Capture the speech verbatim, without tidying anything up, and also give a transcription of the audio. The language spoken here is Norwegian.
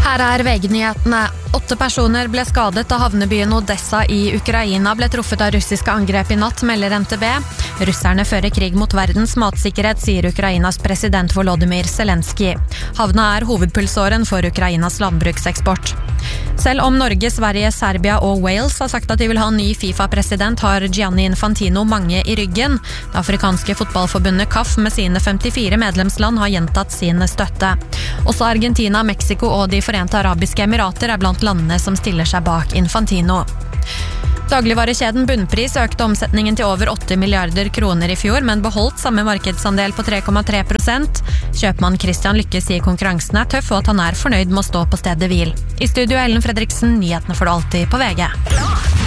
Her er V G-nyhetene. Åtte personer ble skadet da havnebyen Odessa i Ukraina ble truffet av russiske angrep i natt, melder N T B. Russerne fører krig mot verdens matsikkerhet, sier Ukrainas president Volodymyr Zelensky. Havna er hovedpulsåren for Ukrainas landbrukseksport. Selv om Norge, Sverige, Serbia og Wales har sagt at de vil ha en ny FIFA-president, har Gianni Infantino mange i ryggen. Det afrikanske fotballforbundet C A F med sine femtifire medlemsland har gjentatt sin støtte. Også Argentina, Mexico og de Forente Arabiske Emirater er blant landene som stiller seg bak Infantino. Dagligvarekjeden Bunnpris økte omsetningen til over åtte milliarder kroner i fjor, men beholdt samme markedsandel på tre komma tre prosent. Kjøpmann Christian Lykke sier konkurransen er tøff, og at han er fornøyd med å stå på stedet hvil. I studio Ellen Fredriksen, nyhetene får du alltid på V G.